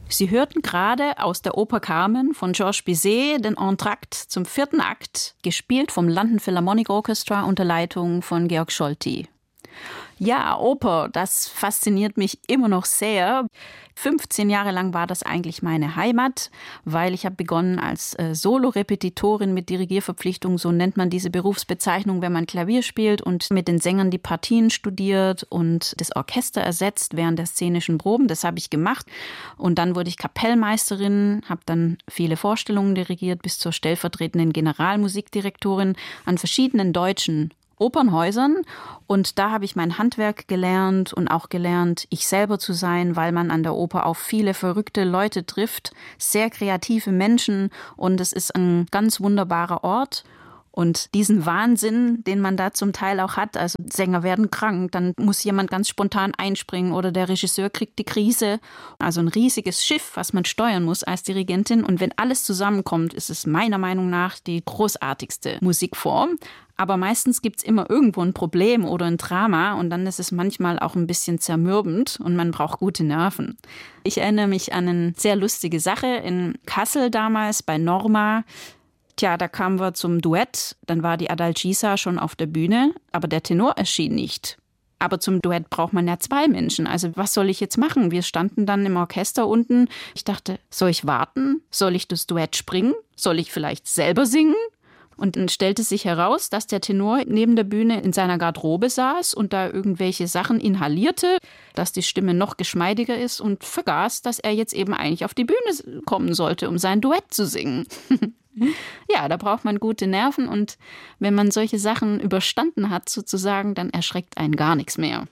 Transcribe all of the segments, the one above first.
Sie hörten gerade aus der Oper Carmen von Georges Bizet den Entr'acte zum 4. Akt, gespielt vom London Philharmonic Orchestra unter Leitung von Georg Scholti. Ja, Oper, das fasziniert mich immer noch sehr. 15 Jahre lang war das eigentlich meine Heimat, weil ich habe begonnen als Solorepetitorin mit Dirigierverpflichtung, so nennt man diese Berufsbezeichnung, wenn man Klavier spielt und mit den Sängern die Partien studiert und das Orchester ersetzt während der szenischen Proben. Das habe ich gemacht und dann wurde ich Kapellmeisterin, habe dann viele Vorstellungen dirigiert bis zur stellvertretenden Generalmusikdirektorin an verschiedenen deutschen Opernhäusern und da habe ich mein Handwerk gelernt und auch gelernt, ich selber zu sein, weil man an der Oper auf viele verrückte Leute trifft, sehr kreative Menschen und es ist ein ganz wunderbarer Ort. Und diesen Wahnsinn, den man da zum Teil auch hat, also Sänger werden krank, dann muss jemand ganz spontan einspringen oder der Regisseur kriegt die Krise. Also ein riesiges Schiff, was man steuern muss als Dirigentin. Und wenn alles zusammenkommt, ist es meiner Meinung nach die großartigste Musikform. Aber meistens gibt's immer irgendwo ein Problem oder ein Drama und dann ist es manchmal auch ein bisschen zermürbend und man braucht gute Nerven. Ich erinnere mich an eine sehr lustige Sache in Kassel damals bei Norma. Tja, da kamen wir zum Duett, dann war die Adalgisa schon auf der Bühne, aber der Tenor erschien nicht. Aber zum Duett braucht man ja 2 Menschen, also was soll ich jetzt machen? Wir standen dann im Orchester unten, ich dachte, soll ich warten? Soll ich das Duett springen? Soll ich vielleicht selber singen? Und dann stellte sich heraus, dass der Tenor neben der Bühne in seiner Garderobe saß und da irgendwelche Sachen inhalierte, dass die Stimme noch geschmeidiger ist und vergaß, dass er jetzt eben eigentlich auf die Bühne kommen sollte, um sein Duett zu singen. Ja, da braucht man gute Nerven und wenn man solche Sachen überstanden hat sozusagen, dann erschreckt einen gar nichts mehr.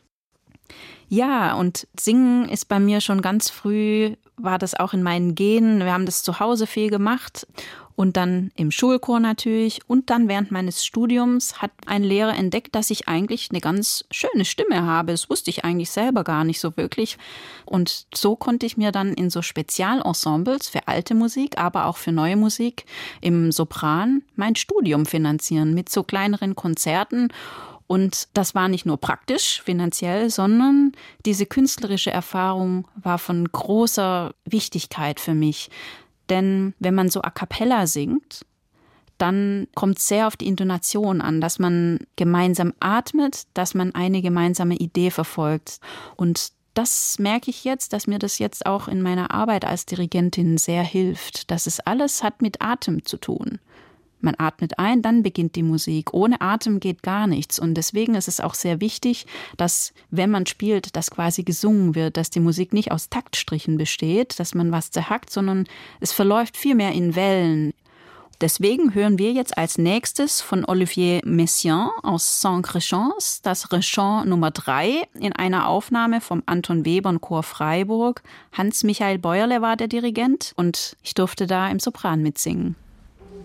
Ja, und Singen ist bei mir schon ganz früh, war das auch in meinen Genen. Wir haben das zu Hause viel gemacht und dann im Schulchor natürlich. Und dann während meines Studiums hat ein Lehrer entdeckt, dass ich eigentlich eine ganz schöne Stimme habe. Das wusste ich eigentlich selber gar nicht so wirklich. Und so konnte ich mir dann in so Spezialensembles für alte Musik, aber auch für neue Musik im Sopran mein Studium finanzieren mit so kleineren Konzerten. Und das war nicht nur praktisch, finanziell, sondern diese künstlerische Erfahrung war von großer Wichtigkeit für mich. Denn wenn man so a cappella singt, dann kommt es sehr auf die Intonation an, dass man gemeinsam atmet, dass man eine gemeinsame Idee verfolgt. Und das merke ich jetzt, dass mir das jetzt auch in meiner Arbeit als Dirigentin sehr hilft. Das ist alles hat mit Atem zu tun. Man atmet ein, dann beginnt die Musik. Ohne Atem geht gar nichts. Und deswegen ist es auch sehr wichtig, dass, wenn man spielt, dass quasi gesungen wird, dass die Musik nicht aus Taktstrichen besteht, dass man was zerhackt, sondern es verläuft viel mehr in Wellen. Deswegen hören wir jetzt als nächstes von Olivier Messiaen aus Cinq-Rechants das Rechant Nummer 3 in einer Aufnahme vom Anton Webern Chor Freiburg. Hans-Michael Bäuerle war der Dirigent und ich durfte da im Sopran mitsingen.